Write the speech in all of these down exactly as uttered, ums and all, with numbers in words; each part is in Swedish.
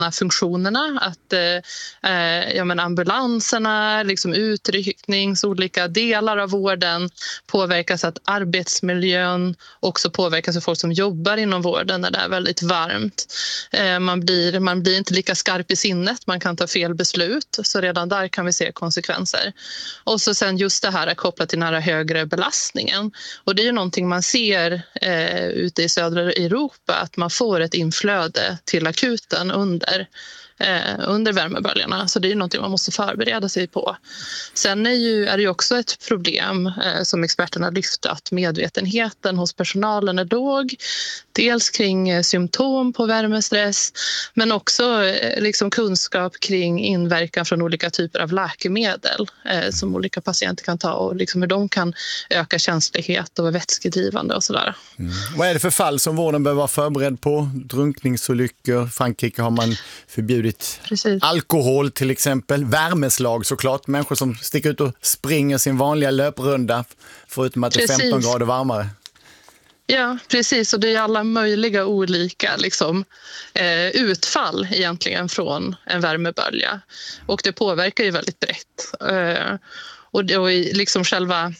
funktionerna, att eh, ja, men ambulanserna, liksom utrycknings, olika delar av vården påverkas, att arbetsmiljön också påverkas av folk som jobbar inom vården när det är väldigt varmt. Eh, man, blir, man blir inte lika skarp i sinnet, man kan ta fel beslut, så redan där kan vi se konsekvenser. Och så sen just det här är kopplat till den här högre belastningen, och det är ju någonting man ser eh, ute i södra Europa, att man får ett inflöde till akuten under Eh, under värmeböljarna. Så det är något man måste förbereda sig på. Sen är, ju, är det ju också ett problem eh, som experterna lyft, att medvetenheten hos personalen är låg. Dels kring eh, symptom på värmestress, men också eh, liksom kunskap kring inverkan från olika typer av läkemedel eh, som olika patienter kan ta, och liksom hur de kan öka känslighet och vara vätskedrivande och sådär. Mm. Vad är det för fall som vården behöver vara förberedd på? Drunkningsolyckor, Frankrike har man förbjudit Precis. Alkohol till exempel, värmeslag såklart, människor som sticker ut och springer sin vanliga löprunda förutom att det är femton grader varmare. Ja, precis, och det är alla möjliga olika liksom, eh, utfall egentligen från en värmebölja, och det påverkar ju väldigt brett. Eh, och det, och liksom själva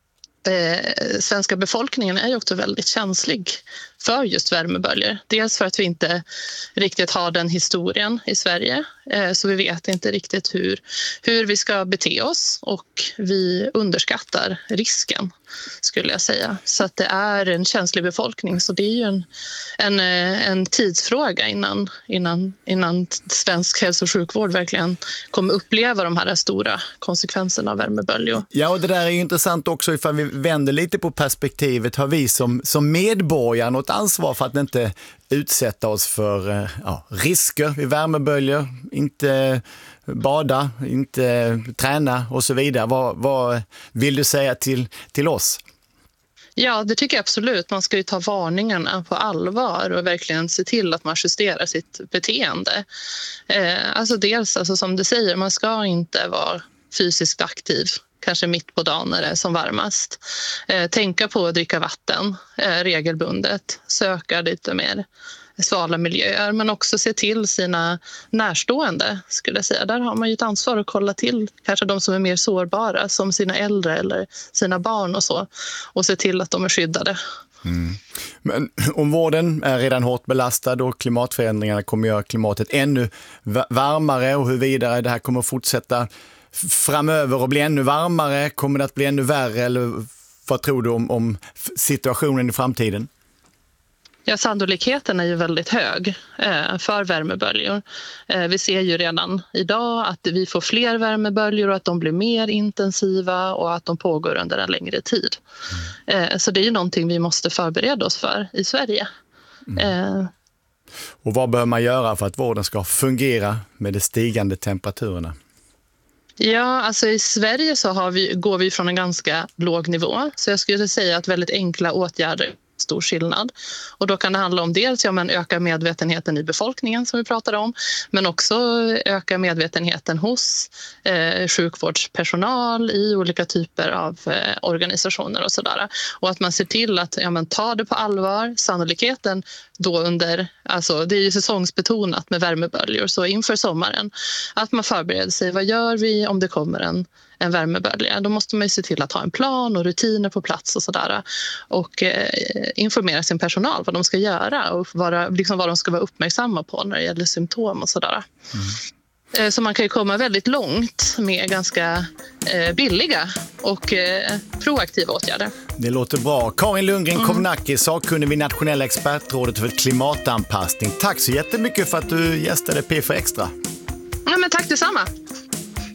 Eh, svenska befolkningen är ju också väldigt känslig för just värmeböljor. Dels för att vi inte riktigt har den historien i Sverige, eh, så vi vet inte riktigt hur, hur vi ska bete oss, och vi underskattar risken, skulle jag säga. Så att det är en känslig befolkning, så det är ju en, en, en tidsfråga innan, innan, innan svensk hälso- och sjukvård verkligen kommer uppleva de här stora konsekvenserna av värmeböljor. Ja, och det där är ju intressant också ifall vi vänder lite på perspektivet. Har vi som, som medborgare något ansvar för att inte utsätta oss för ja, risker vid värmeböljor, inte bada, inte träna och så vidare? Vad, vad vill du säga till, till oss? Ja, det tycker jag absolut. Man ska ju ta varningarna på allvar och verkligen se till att man justerar sitt beteende. Eh, alltså dels, alltså som du säger, man ska inte vara fysiskt aktiv, kanske mitt på dagen när det är som varmast. Eh, tänka på att dricka vatten eh, regelbundet, söka lite mer svala miljöer, men också se till sina närstående, skulle jag säga. Där har man ju ett ansvar att kolla till kanske de som är mer sårbara, som sina äldre eller sina barn och så, och se till att de är skyddade. Mm. Men om vården är redan hårt belastad och klimatförändringarna kommer göra klimatet ännu varmare, och hur vidare det här kommer att fortsätta framöver och bli ännu varmare, kommer det att bli ännu värre, eller vad tror du om, om situationen i framtiden? Ja, sannolikheten är ju väldigt hög eh, för värmeböljor. Eh, vi ser ju redan idag att vi får fler värmeböljor och att de blir mer intensiva och att de pågår under en längre tid. Eh, så det är ju någonting vi måste förbereda oss för i Sverige. Eh. Och vad bör man göra för att vården ska fungera med de stigande temperaturerna? Ja, alltså i Sverige så har vi, går vi från en ganska låg nivå. Så jag skulle säga att väldigt enkla åtgärder stor skillnad. Och då kan det handla om dels ja, men öka medvetenheten i befolkningen som vi pratade om, men också öka medvetenheten hos eh, sjukvårdspersonal i olika typer av eh, organisationer och sådär. Och att man ser till att ja, men, ta det på allvar. Sannolikheten då under, alltså det är ju säsongsbetonat med värmeböljor, så inför sommaren att man förbereder sig. Vad gör vi om det kommer en en värmebölja? Då måste man ju se till att ha en plan och rutiner på plats och sådär, och eh, informera sin personal vad de ska göra och vara, liksom vad de ska vara uppmärksamma på när det gäller symptom och sådär. Mm. Eh, så man kan ju komma väldigt långt med ganska eh, billiga och eh, proaktiva åtgärder. Det låter bra. Karin Lundgren Komnacki, mm. sakkunnig vid Nationella expertrådet för klimatanpassning. Tack så jättemycket för att du gästade P fyra Extra. Ja, men tack detsamma.